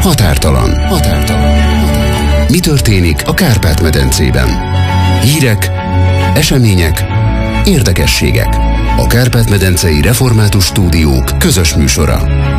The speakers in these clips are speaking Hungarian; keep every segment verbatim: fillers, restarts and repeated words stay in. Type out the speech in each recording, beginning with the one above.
Határtalan. Határtalan. Mi történik a Kárpát-medencében? Hírek, események, érdekességek. A Kárpát-medencei Református Stúdiók közös műsora.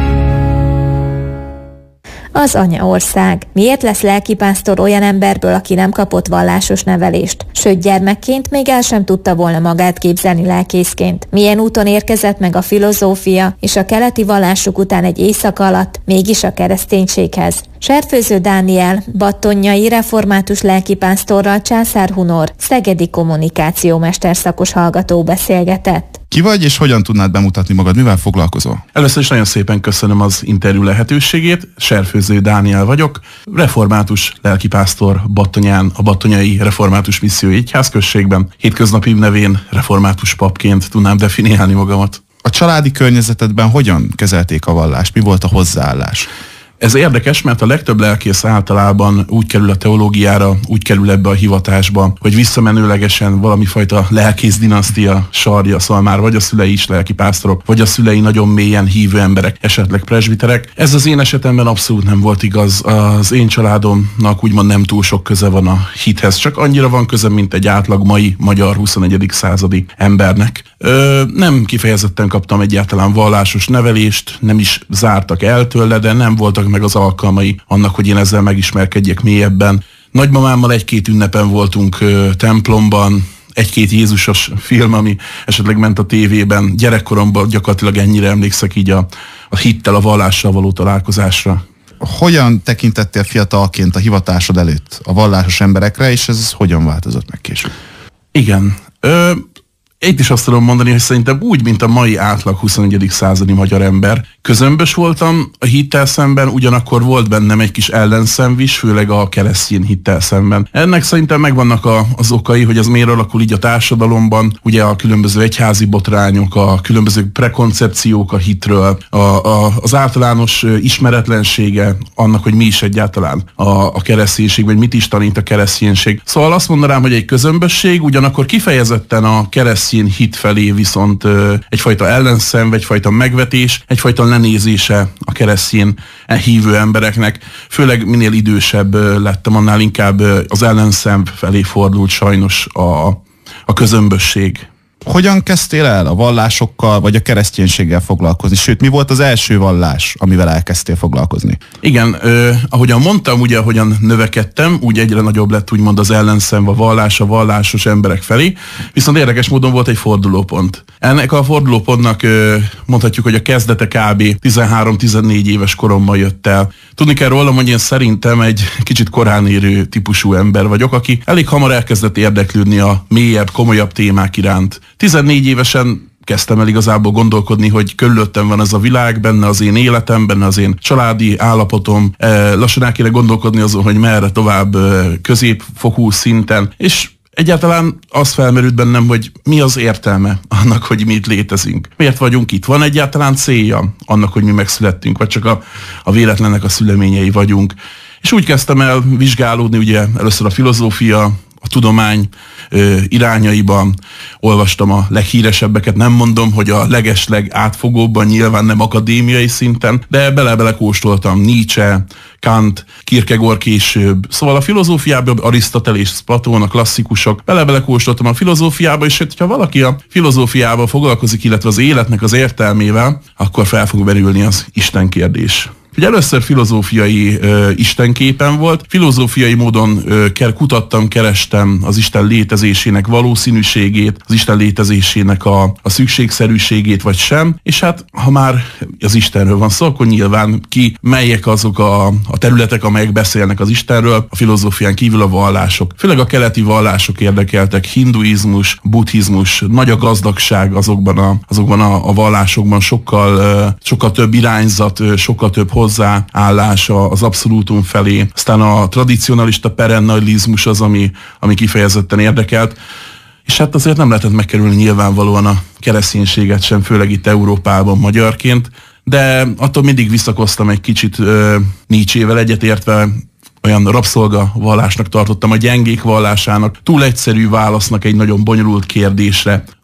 Az anyaország. Miért lesz lelkipásztor olyan emberből, aki nem kapott vallásos nevelést? Sőt, gyermekként még el sem tudta volna magát képzelni lelkészként. Milyen úton érkezett meg a filozófia és a keleti vallások után egy éjszaka alatt mégis a kereszténységhez? Serfőző Dániel, battonyai református lelkipásztorral Császár Hunor, szegedi kommunikációmesterszakos hallgató beszélgetett. Ki vagy, és hogyan tudnád bemutatni magad? Mivel foglalkozol? Először is nagyon szépen köszönöm az interjú lehetőségét. Serfőző Dániel vagyok, református lelkipásztor Battonyán, a Battonyai Református Misszió Egyházközségben. Hétköznapi nevén református papként tudnám definiálni magamat. A családi környezetedben hogyan kezelték a vallást? Mi volt a hozzáállás? Ez érdekes, mert a legtöbb lelkész általában úgy kerül a teológiára, úgy kerül ebbe a hivatásba, hogy visszamenőlegesen valamifajta lelkész dinasztia sarja, szóval már vagy a szülei is lelkipásztorok, vagy a szülei nagyon mélyen hívő emberek, esetleg presbiterek. Ez az én esetemben abszolút nem volt igaz. Az én családomnak úgymond nem túl sok köze van a hithez, csak annyira van köze, mint egy átlag mai magyar huszonegyedik századi embernek. Ö, nem kifejezetten kaptam egyáltalán vallásos nevelést, nem is zártak el tőle, de nem voltak meg az alkalmai annak, hogy én ezzel megismerkedjek mélyebben. Nagymamámmal egy-két ünnepen voltunk ö, templomban, egy-két Jézusos film, ami esetleg ment a tévében. Gyerekkoromban gyakorlatilag ennyire emlékszek így a, a hittel, a vallással való találkozásra. Hogyan tekintettél fiatalként a hivatásod előtt a vallásos emberekre, és ez hogyan változott meg később? Igen. Ö, Itt is azt tudom mondani, hogy szerintem úgy, mint a mai átlag huszonegyedik századi magyar ember. Közömbös voltam a hittel szemben, ugyanakkor volt bennem egy kis ellenszenv is, főleg a keresztény hittel szemben. Ennek szerintem megvannak a, az okai, hogy ez miért alakul így a társadalomban, ugye a különböző egyházi botrányok, a különböző prekoncepciók a hitről, a, a, az általános ismeretlensége annak, hogy mi is egyáltalán a, a kereszténység, vagy mit is tanít a kereszténység. Szóval azt mondanám, hogy egy közömbösség, ugyanakkor kifejezetten a keresztény hit felé viszont ö, egyfajta ellenszenv, egyfajta megvetés, egyfajta lenézése a keresztény hívő embereknek. Főleg minél idősebb ö, lettem, annál inkább ö, az ellenszenv felé fordult sajnos a, a közömbösség. Hogyan kezdtél el a vallásokkal, vagy a kereszténységgel foglalkozni? Sőt, mi volt az első vallás, amivel elkezdtél foglalkozni? Igen, ö, ahogyan mondtam, ugye ahogyan növekedtem, úgy egyre nagyobb lett úgymond az ellenszenv, a vallás, a vallásos emberek felé, viszont érdekes módon volt egy fordulópont. Ennek a fordulópontnak ö, mondhatjuk, hogy a kezdete kb. tizenhárom-tizennégy éves koromban jött el. Tudni kell rólam, hogy én szerintem egy kicsit korán érő típusú ember vagyok, aki elég hamar elkezdett érdeklődni a mélyebb, komolyabb témák iránt. tizennégy évesen kezdtem el igazából gondolkodni, hogy körülöttem van ez a világ, benne az én életem, benne az én családi állapotom. Lassan el kéne gondolkodni azon, hogy merre tovább középfokú szinten, és egyáltalán az felmerült bennem, hogy mi az értelme annak, hogy mi itt létezünk. Miért vagyunk itt? Van egyáltalán célja annak, hogy mi megszülettünk, vagy csak a, a véletlennek a szüleményei vagyunk. És úgy kezdtem el vizsgálódni, ugye először a filozófia, a tudomány ö, irányaiban, olvastam a leghíresebbeket, nem mondom, hogy a legesleg átfogóbban, nyilván nem akadémiai szinten, de bele-bele kóstoltam Nietzsche, Kant, Kierkegaard később. Szóval a filozófiában Arisztotelész, Platón, a klasszikusok, bele-bele kóstoltam a filozófiába, és ha valaki a filozófiával foglalkozik, illetve az életnek az értelmével, akkor fel fog merülni az Isten kérdés. Ugye először filozófiai ö, istenképen volt, filozófiai módon ö, ker, kutattam, kerestem az Isten létezésének valószínűségét, az Isten létezésének a, a szükségszerűségét vagy sem, és hát ha már az Istenről van szó, akkor nyilván ki, melyek azok a, a területek, amelyek beszélnek az Istenről, a filozófián kívül a vallások. Főleg a keleti vallások érdekeltek, hinduizmus, buddhizmus, nagy a gazdagság azokban a, azokban a, a vallásokban, sokkal, ö, sokkal több irányzat, ö, sokkal több hozzáállása az abszolútum felé. Aztán a tradicionalista perennalizmus az, ami, ami kifejezetten érdekelt. És hát azért nem lehetett megkerülni nyilvánvalóan a kereszténységet sem, főleg itt Európában magyarként, de attól mindig visszakoztam egy kicsit uh, Nietzsével egyetértve, olyan rabszolga vallásnak tartottam, a gyengék vallásának, túl egyszerű válasznak egy nagyon bonyolult kérdésre.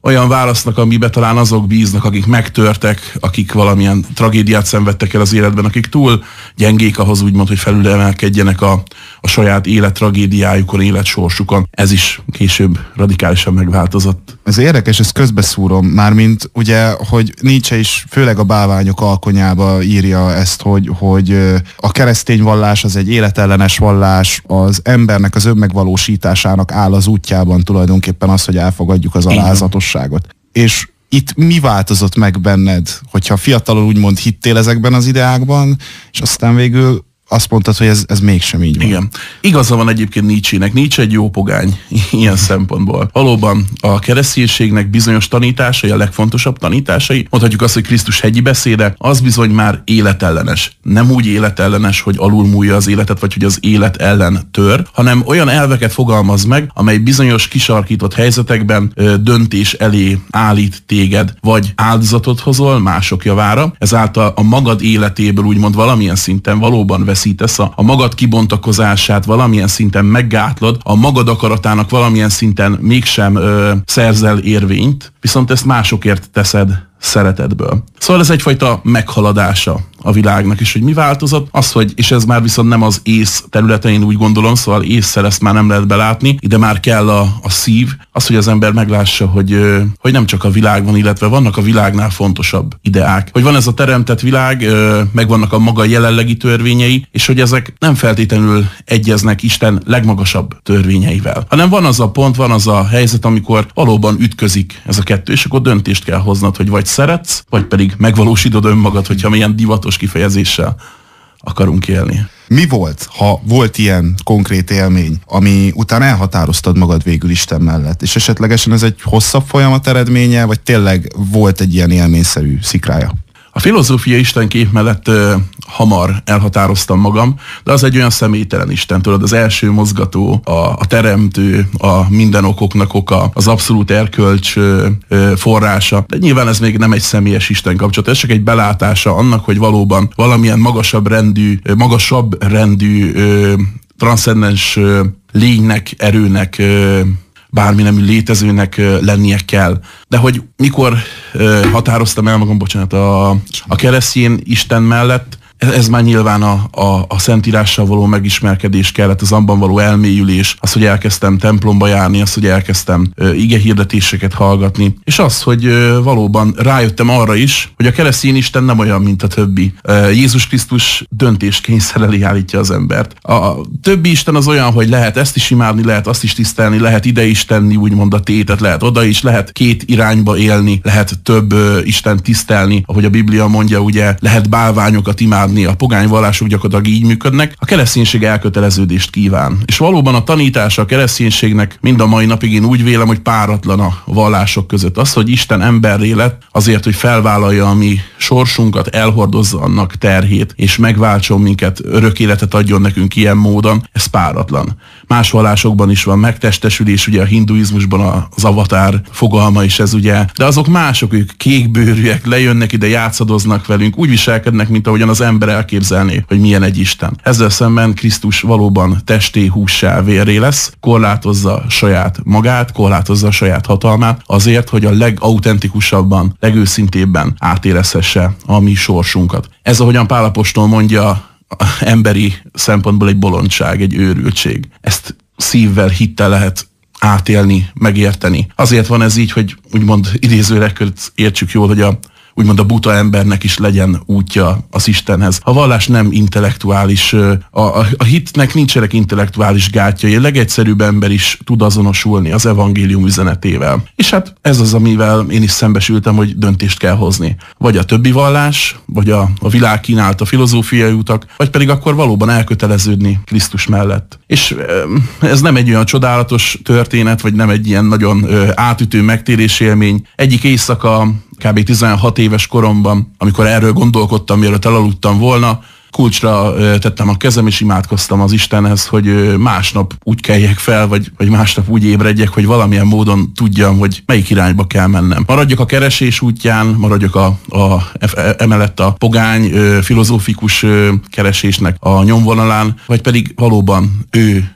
olyan válasznak, amiben talán azok bíznak, akik megtörtek, akik valamilyen tragédiát szenvedtek el az életben, akik túl gyengék ahhoz úgymond, hogy felülemelkedjenek a, a saját élet tragédiájukon, életsorsukon. Ez is később radikálisan megváltozott. Ez érdekes, ezt közbeszúrom, mármint ugye, hogy Nietzsche is főleg a Bálványok alkonyába írja ezt, hogy, hogy a keresztény vallás az egy életellenes vallás, az embernek az önmegvalósításának áll az útjában tulajdonképpen az, hogy elfogadjuk az alázatosságot. És itt mi változott meg benned, hogyha fiatalon úgymond hittél ezekben az ideákban, és aztán végül azt mondtad, hogy ez, ez mégsem így van. Igen. Igaza van egyébként Nietzsének. Nietzsche egy jó pogány ilyen szempontból. Valóban a kereszténységnek bizonyos tanításai, a legfontosabb tanításai, mondhatjuk azt, hogy Krisztus hegyi beszéde, az bizony már életellenes. Nem úgy életellenes, hogy alulmúlja az életet, vagy hogy az élet ellen tör, hanem olyan elveket fogalmaz meg, amely bizonyos kisarkított helyzetekben ö, döntés elé állít téged, vagy áldozatot hozol mások javára. Ezáltal a magad életéből úgymond valamilyen szinten valóban vesz A, a magad kibontakozását valamilyen szinten meggátlod, a magad akaratának valamilyen szinten mégsem ö, szerzel érvényt, viszont ezt másokért teszed szeretetből. Szóval ez egyfajta meghaladása a világnak is, hogy mi változott, az, hogy, és ez már viszont nem az ész területein úgy gondolom, szóval ésszel ezt már nem lehet belátni, ide már kell a, a szív, az, hogy az ember meglássa, hogy, hogy nem csak a világ van, illetve vannak a világnál fontosabb ideák. Hogy van ez a teremtett világ, meg vannak a maga jelenlegi törvényei, és hogy ezek nem feltétlenül egyeznek Isten legmagasabb törvényeivel, hanem van az a pont, van az a helyzet, amikor valóban ütközik ez a kettő, és akkor döntést kell hoznod, hogy vagy szeretsz, vagy pedig megvalósítod önmagad, hogyha milyen divatos kifejezéssel akarunk élni. Mi volt, ha volt ilyen konkrét élmény, ami után elhatároztad magad végül Isten mellett, és esetlegesen ez egy hosszabb folyamat eredménye, vagy tényleg volt egy ilyen élményszerű szikrája? A filozófia istenkép mellett ö, hamar elhatároztam magam, de az egy olyan személytelen Isten, tudod, az első mozgató, a, a teremtő, a minden okoknak oka, az abszolút erkölcs ö, ö, forrása. De nyilván ez még nem egy személyes Isten kapcsolat, ez csak egy belátása annak, hogy valóban valamilyen magasabb rendű, ö, magasabb rendű, ö, transzcendens ö, lénynek, erőnek, ö, bármi nemű létezőnek lennie kell. De hogy mikor uh, határoztam el magam, bocsánat, a, a keresztény Isten mellett, ez már nyilván a, a, a Szentírással való megismerkedés kellett, az abban való elmélyülés, az, hogy elkezdtem templomba járni, az, hogy elkezdtem uh, igehirdetéseket hallgatni, és az, hogy uh, valóban rájöttem arra is, hogy a keresztény Isten nem olyan, mint a többi. Uh, Jézus Krisztus döntéskényszer elé állítja az embert. A, a többi Isten az olyan, hogy lehet ezt is imádni, lehet azt is tisztelni, lehet ide is tenni, úgymond a tétet, lehet oda is, lehet két irányba élni, lehet több uh, Isten tisztelni, ahogy a Biblia mondja, ugye lehet bálványokat imádni, a pogány vallások gyakorlatilag így működnek, a kereszténység elköteleződést kíván. És valóban a tanítása a kereszténységnek mind a mai napig én úgy vélem, hogy páratlan a vallások között. Az, hogy Isten emberré lett azért, hogy felvállalja a mi sorsunkat, elhordozza annak terhét, és megváltson minket, örök életet adjon nekünk ilyen módon, ez páratlan. Más vallásokban is van megtestesülés, ugye a hinduizmusban az avatár fogalma is ez ugye, de azok mások, ők kékbőrűek, lejönnek ide, játszadoznak velünk, úgy viselkednek, mint ahogyan az ember elképzelné, hogy milyen egy Isten. Ezzel szemben Krisztus valóban testé, hússá, vérré lesz, korlátozza saját magát, korlátozza saját hatalmát, azért, hogy a legauthentikusabban, legőszintébben átérezhesse a mi sorsunkat. Ez, ahogyan Pál apostol mondja, emberi szempontból egy bolondság, egy őrültség. Ezt szívvel, hittel lehet átélni, megérteni. Azért van ez így, hogy úgymond idézőleg értsük jól, hogy a úgymond a buta embernek is legyen útja az Istenhez. A vallás nem intellektuális, a, a, a hitnek nincsenek intellektuális gátjai, a legegyszerűbb ember is tud azonosulni az evangélium üzenetével. És hát ez az, amivel én is szembesültem, hogy döntést kell hozni. Vagy a többi vallás, vagy a, a világ kínálta filozófiai utak, vagy pedig akkor valóban elköteleződni Krisztus mellett. És ez nem egy olyan csodálatos történet, vagy nem egy ilyen nagyon átütő megtérésélmény. Egyik éjszaka kb. tizenhat éves koromban, amikor erről gondolkodtam, mielőtt elaludtam volna, kulcsra tettem a kezem, és imádkoztam az Istenhez, hogy másnap úgy keljek fel, vagy, vagy másnap úgy ébredjek, hogy valamilyen módon tudjam, hogy melyik irányba kell mennem. Maradjak a keresés útján, maradjak a, a, emellett a pogány, filozófikus keresésnek a nyomvonalán, vagy pedig valóban ő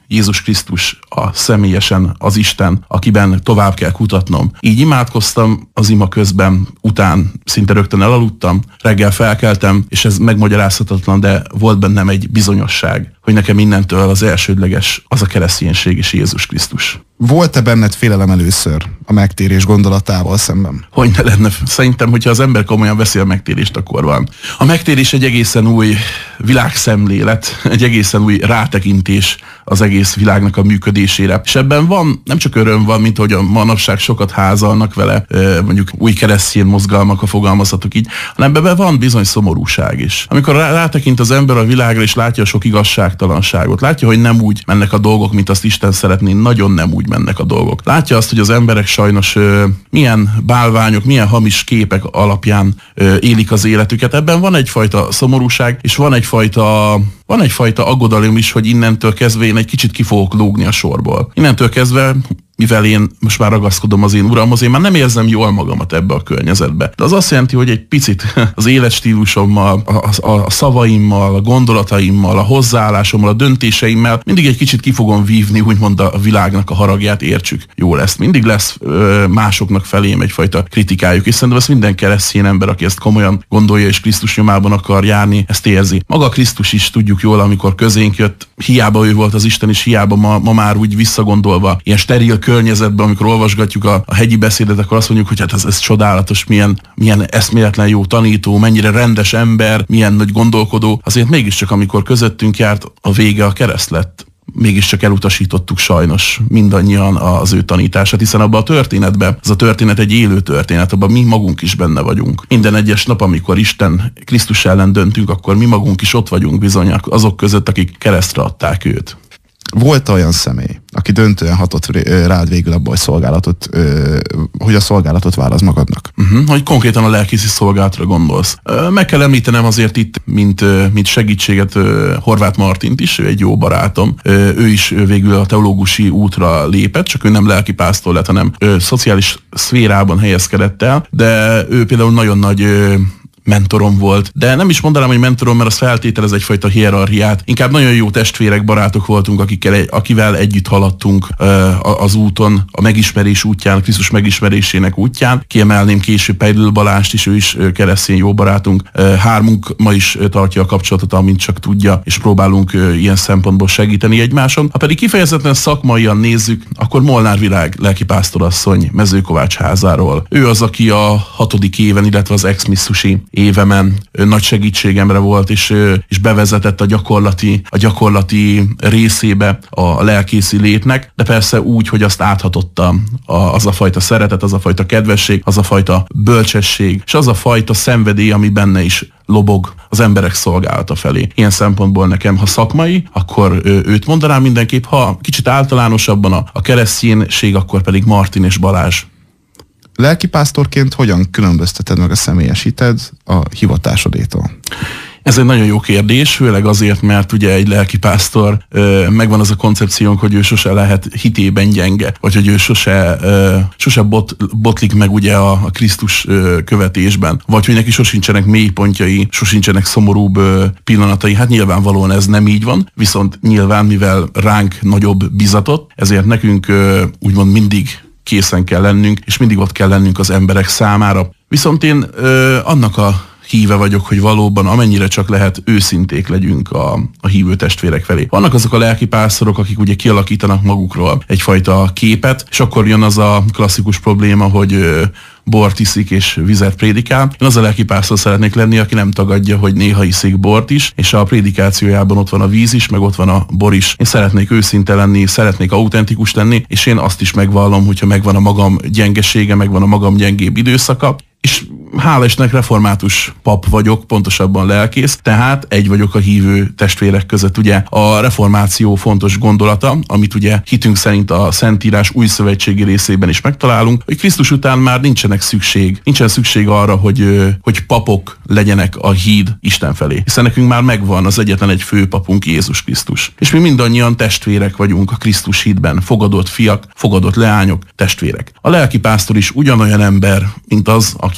Jézus Krisztus a személyesen az Isten, akiben tovább kell kutatnom. Így imádkoztam az ima közben, után szinte rögtön elaludtam, reggel felkeltem, és ez megmagyarázhatatlan, de volt bennem egy bizonyosság, hogy nekem innentől az elsődleges az a kereszténység és Jézus Krisztus. Volt-e benned félelem először a megtérés gondolatával szemben? Hogy ne lenne. Szerintem, hogyha az ember komolyan veszi a megtérést, akkor van. A megtérés egy egészen új világszemlélet, egy egészen új rátekintés az egész világnak a működésére. És ebben van, nem csak öröm van, mint hogy a manapság sokat házalnak vele, mondjuk új keresztény mozgalmak, ha fogalmazhatok így, hanem ebben van bizony szomorúság is. Amikor rátekint az ember a világra, és látja a sok igazságtalanságot, látja, hogy nem úgy mennek a dolgok, mint azt Isten szeretné, nagyon nem úgy mennek a dolgok. Látja azt, hogy az emberek sajnos ö, milyen bálványok, milyen hamis képek alapján ö, élik az életüket. Ebben van egyfajta szomorúság, és van egyfajta, van egyfajta aggodalom is, hogy innentől kezdve én egy kicsit ki fogok lógni a sorból. Innentől kezdve, mivel én most már ragaszkodom az én uramhoz, én már nem érzem jól magamat ebbe a környezetbe. De az azt jelenti, hogy egy picit az életstílusommal, a, a, a szavaimmal, a gondolataimmal, a hozzáállásommal, a döntéseimmel mindig egy kicsit ki fogom vívni, úgymond a világnak a haragját, értsük. Jó lesz. Mindig lesz ö, másoknak felém egyfajta kritikájuk, és szerintem ezt minden keresztény ember, aki ezt komolyan gondolja és Krisztus nyomában akar járni, ezt érzi. Maga Krisztus is tudjuk jól, amikor közénk jött, hiába ő volt az Isten, és hiába ma, ma már úgy visszagondolva, ilyen steril környezetben, amikor olvasgatjuk a, a hegyi beszédet, akkor azt mondjuk, hogy hát ez, ez csodálatos, milyen, milyen eszméletlen jó tanító, mennyire rendes ember, milyen nagy gondolkodó. Azért mégiscsak, amikor közöttünk járt, a vége a kereszt lett. Mégiscsak elutasítottuk sajnos mindannyian az ő tanítását, hiszen abban a történetben, ez a történet egy élő történet, abban mi magunk is benne vagyunk. Minden egyes nap, amikor Isten Krisztus ellen döntünk, akkor mi magunk is ott vagyunk bizony azok között, akik keresztre adták őt. Volt olyan személy, aki döntően hatott rád végül abban, hogy szolgálatot, hogy a szolgálatot válasz magadnak? Uh-huh, hogy konkrétan a lelkészi szolgálatra gondolsz. Meg kell említenem azért itt, mint, mint segítséget Horváth Martint is, ő egy jó barátom. Ő is végül a teológusi útra lépett, csak ő nem lelkipásztor lett, hanem szociális szférában helyezkedett el, de ő például nagyon nagy mentorom volt, de nem is mondanám, hogy mentorom, mert az feltételez egyfajta hierarchiát. Inkább nagyon jó testvérek, barátok voltunk, akikkel, akivel együtt haladtunk uh, az úton, a megismerés útján, a Krisztus megismerésének útján. Kiemelném később Peidl Balást is, ő is keresztény jó barátunk. Uh, hármunk ma is tartja a kapcsolatot, amint csak tudja, és próbálunk uh, ilyen szempontból segíteni egymáson. Ha pedig kifejezetten szakmaian nézzük, akkor Molnár Virág lelkipásztorasszony Mezőkovács házáról. Ő az, aki a hatodik éven, illetve az ex-misszusi évemen nagy segítségemre volt, és, és bevezetett a gyakorlati, a gyakorlati részébe a lelkészi létnek, de persze úgy, hogy azt áthatotta az a fajta szeretet, az a fajta kedvesség, az a fajta bölcsesség, és az a fajta szenvedély, ami benne is lobog az emberek szolgálata felé. Ilyen szempontból nekem, ha szakmai, akkor őt mondanám mindenképp, ha kicsit általánosabban a, a kereszténység, akkor pedig Martin és Balázs. Lelkipásztorként hogyan különbözteted meg a személyes hited a hivatásodétól? Ez egy nagyon jó kérdés, főleg azért, mert ugye egy lelkipásztor ö, megvan az a koncepciónk, hogy ő sose lehet hitében gyenge, vagy hogy ő sose, ö, sose bot, botlik meg ugye a, a Krisztus ö, követésben, vagy hogy neki sosincsenek mélypontjai, sosincsenek szomorúbb ö, pillanatai. Hát nyilvánvalóan ez nem így van, viszont nyilván, mivel ránk nagyobb bizatot, ezért nekünk ö, úgymond mindig készen kell lennünk, és mindig ott kell lennünk az emberek számára. Viszont én ö, annak a híve vagyok, hogy valóban amennyire csak lehet őszinték legyünk a, a hívő testvérek felé. Vannak azok a lelkipásztorok, akik ugye kialakítanak magukról egyfajta képet, és akkor jön az a klasszikus probléma, hogy ö, bort iszik és vizet prédikál. Én az a lelkipásztor szeretnék lenni, aki nem tagadja, hogy néha iszik bort is, és a prédikációjában ott van a víz is, meg ott van a bor is. Én szeretnék őszinte lenni, szeretnék autentikus lenni, és én azt is megvallom, hogyha megvan a magam gyengesége, megvan a magam gyengébb időszaka, és hála Istennek református pap vagyok, pontosabban lelkész, tehát egy vagyok a hívő testvérek között. Ugye a reformáció fontos gondolata, amit ugye hitünk szerint a Szentírás új szövetségi részében is megtalálunk, hogy Krisztus után már nincsenek szükség, nincsen szükség arra, hogy, hogy papok legyenek a híd Isten felé. Hiszen nekünk már megvan az egyetlen egy főpapunk, Jézus Krisztus. És mi mindannyian testvérek vagyunk a Krisztus hídben, fogadott fiak, fogadott leányok, testvérek. A lelkipásztor is ugyanolyan ember, mint az, aki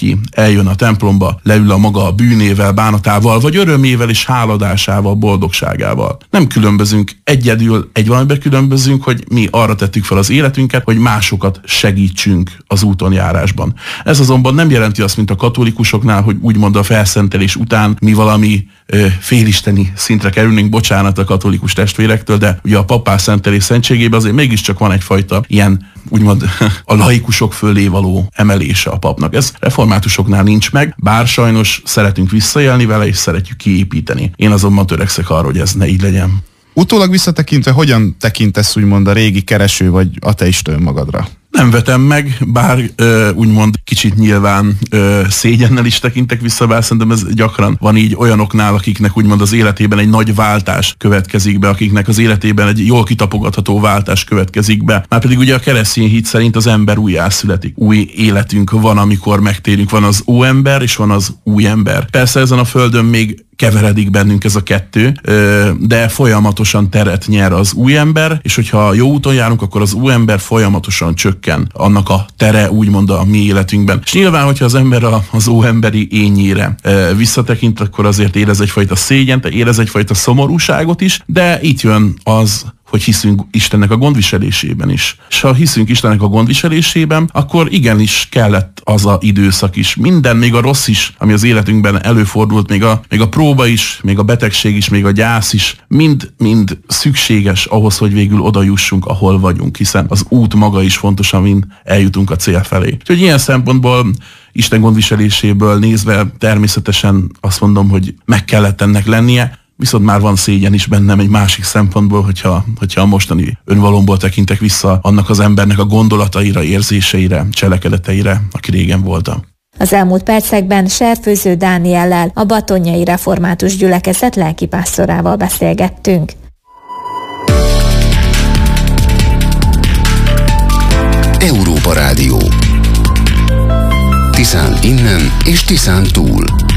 eljön a templomba, leül a maga bűnével, bánatával, vagy örömével és háladásával, boldogságával. Nem különbözünk, egyedül egy valamiben különbözünk, hogy mi arra tettük fel az életünket, hogy másokat segítsünk az úton járásban. Ez azonban nem jelenti azt, mint a katolikusoknál, hogy úgymond a felszentelés után mi valami ö, félisteni szintre kerülnénk, bocsánat a katolikus testvérektől, de ugye a papás szentelés szentségében azért mégiscsak van egyfajta ilyen úgymond a laikusok fölé való emelése a papnak. Ez reformátusoknál nincs meg, bár sajnos szeretünk visszaélni vele, és szeretjük kiépíteni. Én azonban törekszek arra, hogy ez ne így legyen. Utólag visszatekintve, hogyan tekintesz úgymond a régi kereső vagy ateista önmagadra? Nem vetem meg, bár ö, úgymond kicsit nyilván ö, szégyennel is tekintek vissza, bár szerintem ez gyakran van így olyanoknál, akiknek úgymond az életében egy nagy váltás következik be, akiknek az életében egy jól kitapogatható váltás következik be. Már pedig ugye a keresztény hit szerint az ember újjászületik. Új életünk van, amikor megtérünk. Van az óember, és van az új ember. Persze ezen a földön még keveredik bennünk ez a kettő, de folyamatosan teret nyer az új ember, és hogyha jó úton járunk, akkor az új ember folyamatosan csökken annak a tere, úgymond a mi életünkben. És nyilván, hogyha az ember az óemberi énjére visszatekint, akkor azért érez egyfajta szégyent, érez egyfajta szomorúságot is, de itt jön az, hogy hiszünk Istennek a gondviselésében is. És ha hiszünk Istennek a gondviselésében, akkor igenis kellett az a időszak is. Minden, még a rossz is, ami az életünkben előfordult, még a, még a próba is, még a betegség is, még a gyász is, mind, mind szükséges ahhoz, hogy végül oda jussunk, ahol vagyunk, hiszen az út maga is fontos, amin eljutunk a cél felé. Úgyhogy ilyen szempontból Isten gondviseléséből nézve természetesen azt mondom, hogy meg kellett ennek lennie, viszont már van szégyen is bennem egy másik szempontból, hogyha, hogyha a mostani önvalomból tekintek vissza annak az embernek a gondolataira, érzéseire, cselekedeteire, aki régen voltam. Az elmúlt percekben Serfőző Dániellel, a Batonnyai Református Gyülekezet lelkipásztorával beszélgettünk. Európa Rádió. Tiszán innen és Tiszán túl.